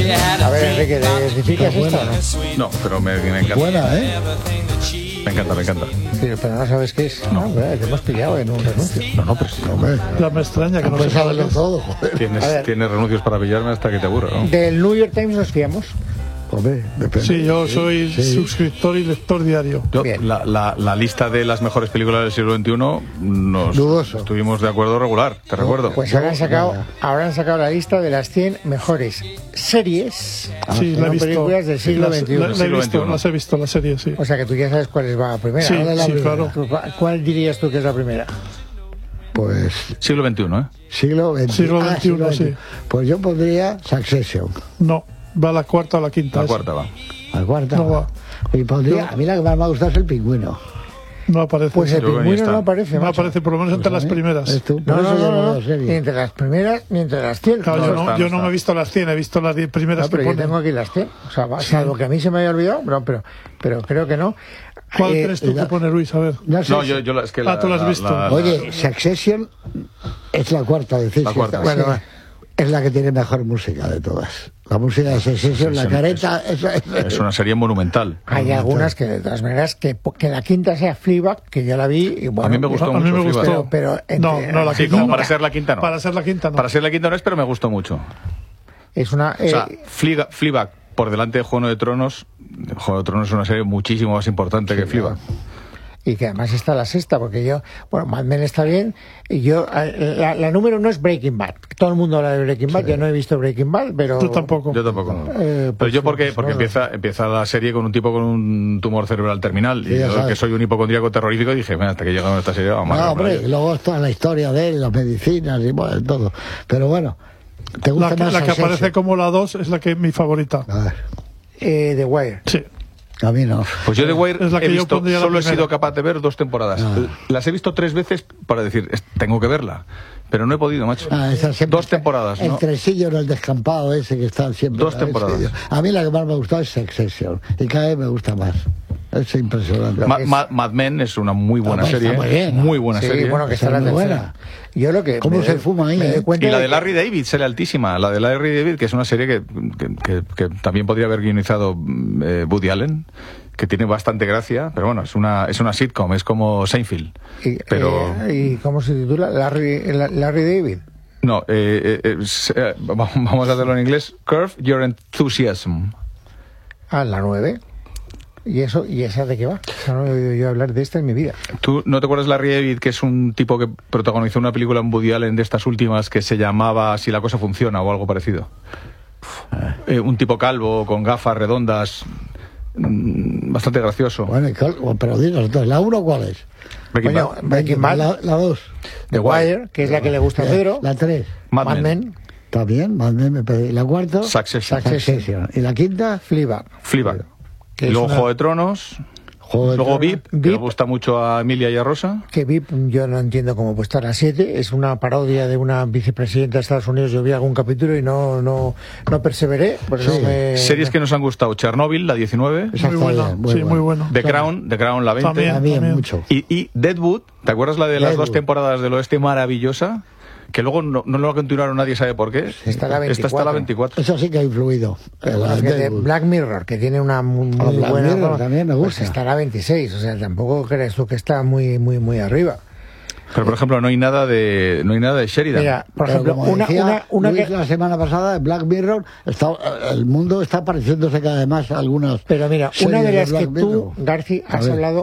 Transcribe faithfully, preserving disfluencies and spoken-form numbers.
A ver, Enrique, ¿te identificas esto o no? No, pero me, me encanta. Buena, ¿eh? Me encanta, me encanta. Pero, pero no sabes qué es. No. No, te hemos pillado en un renuncio. No, no, pero sí. Hombre, Ya me extraña que no puedes se saberlo todo, joder. Tienes, tienes renuncios para pillarme hasta que te aburra, ¿no? Del New York Times nos fiamos. Hombre, depende. Sí, yo soy Sí. suscriptor y lector diario. Yo, Bien. la, la, la lista de las mejores películas del siglo veintiuno nos Dudoso. estuvimos de acuerdo regular, te recuerdo. Pues habrán sacado, habrán sacado la lista de las cien mejores series Sí, que la he son visto. películas del siglo Las- veintiuno. la- la he Siglo visto, veintiuno. las he visto, la serie, sí. O sea que tú ya sabes cuál es la primera. Sí, Ahora la sí, primera. claro. ¿Cuál- ¿Cuál dirías tú que es la primera? Pues Siglo veintiuno, ¿eh? siglo veintiuno. Siglo veintiuno, sí. Pues yo pondría Succession. No, va a la cuarta o la quinta. La esa. cuarta va. Al cuarta. No va. Y pondría, a mí la que más me ha gustado es el pingüino. No aparece. Pues el Yo creo que ni pingüino está. no aparece. no macho. aparece, por lo menos entre las primeras. ¿Ves tú? No, Por no, eso no, llamo no, la Ni serie. entre las primeras ni entre las cien. Claro, No, yo no no, está, yo no no me está. he visto las cien, he visto las diez primeras No, pero que yo ponen. tengo aquí las cien. O sea, va- salvo que a mí se me haya olvidado, no, pero, pero creo que no. ¿Cuál Eh, crees tú la- que pone Ruiz? A ver. No sé No, si- yo, yo la- es que Ah, la, tú la has la- visto. la- Oye, Succession es la cuarta, decís. La cuarta. Bueno, Bueno. es la que tiene mejor música de todas. La música de Succession, la Succession careta... esa- esa- es una serie monumental. Hay algunas que, de todas maneras, que, que la quinta sea Fleabag, que ya la vi. Y bueno, A mí me gustó a mí mucho. me Fleabag. gustó. Pero, pero No, entre- no, la Sí, quinta como no. para ser la quinta no. Para ser la quinta no. Para ser la quinta no es, pero me gustó mucho. es una. O sea, eh, Fleabag, Fleabag por delante de Juego de Tronos. Juego de Tronos es una serie muchísimo más importante que Fleabag. y que además está la sexta, porque yo, bueno, Mad Men está bien, y yo, eh, la, la número uno es Breaking Bad. Todo el mundo habla de Breaking Bad, yo no he visto Breaking Bad, pero... Yo tampoco. Yo tampoco. Eh, Pero pues, yo porque pues, porque bueno. empieza empieza la serie con un tipo con un tumor cerebral terminal Sí, y ya yo sabes. que soy un hipocondríaco terrorífico dije, "Mira, hasta que llegamos a esta serie vamos No, a hombre, y luego toda la historia de él, las medicinas y bueno, todo. Pero bueno, ¿te gusta La que, más la que Succession? aparece como la dos es la que es mi favorita. A ver, Eh, The Wire. Sí. a mí no. Pues yo de Wire Es la que he yo visto, pondría la solo he primera. sido capaz de ver dos temporadas. Ah. Las he visto tres veces para decir, "Es- tengo que verla. Pero no he podido, macho. Ah, esa siempre Dos está- temporadas, El ¿no? tresillo en el descampado ese que está siempre. Dos a ver, temporadas. sí. A mí la que más me gustó es Succession. Y cada vez me gusta más. Es impresionante. Ma- Ma- Mad Men es una muy buena Está serie. muy bien, ¿no? Muy buena Sí, serie. bueno, que Esa está la es muy tercera. buena. Yo lo que... ¿Cómo me se doy- fuma ahí, me doy eh? cuenta Y la de que- Larry David sale altísima. La de Larry David, que es una serie que, que, que- que también podría haber guionizado eh, Woody Allen, que tiene bastante gracia, pero bueno, es una es una sitcom, es como Seinfeld. Y, Pero eh, ¿y cómo se titula? Larry, La- Larry David. no, eh, eh, es, eh, vamos vamos a hacerlo en inglés. Curve Your Enthusiasm. Ah, la nueve. ¿Y eso? ¿Y esa de qué va? O sea, no he oído yo hablar de esta en mi vida. ¿Tú no te acuerdas de Larry David, que es un tipo que protagonizó una película en Woody Allen de estas últimas que se llamaba Si la cosa funciona o algo parecido? Eh, un tipo calvo, con gafas redondas, mm, bastante gracioso. Bueno, y cuál- pero dinos entonces, ¿la uno cuál es? Breaking Coño, Bad. Breaking Bad, La, la dos. The Wire, que es la que le gusta a Pedro. La tres. Mad Mad Men. Men, También, Mad Men me pedí. La cuarta. Succession. Succession. Y la quinta, Fleabag. Fleabag. Que Y es luego una- Juego de Tronos. Juego de Luego Tronos. V I P, que V I P. le gusta mucho a Emilia y a Rosa. Que V I P, yo no entiendo cómo puede estar a siete. Es una parodia de una vicepresidenta de Estados Unidos. Yo vi algún capítulo y no, no, no perseveré. Porque Sí. no me, Series que nos han gustado. Chernobyl, la diecinueve. Esa Muy está buena. bien, muy Sí, buena. muy bueno. The Crown, The Crown, la veinte. También. También, mucho. Y, y Deadwood, ¿te acuerdas la de las Deadwood. dos temporadas del oeste maravillosa? Que luego no, no lo continuaron, nadie sabe por qué. Está la Esta está veinticuatro. la veinticuatro. Eso sí que ha influido. Pero La bueno, que de Deadwood. Black Mirror, que tiene una muy, Ah, muy Black buena... Mirror también me pues gusta. estará veintiséis. O sea, tampoco crees tú que está muy, muy, muy arriba. Pero por ejemplo, no hay nada de no hay nada de Sheridan. Mira, por Pero ejemplo, como una, decía una, una Luis que... la semana pasada, en Black Mirror, está, el mundo está pareciéndose cada vez más a algunas. Pero mira, una series de las que Black tú, Mirror. Garci, A has ver. hablado